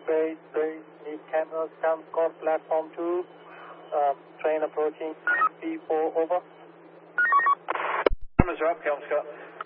base, need cameras, ground score, platform 2, train approaching, P4, over. Cameras are up, Kelm Scott.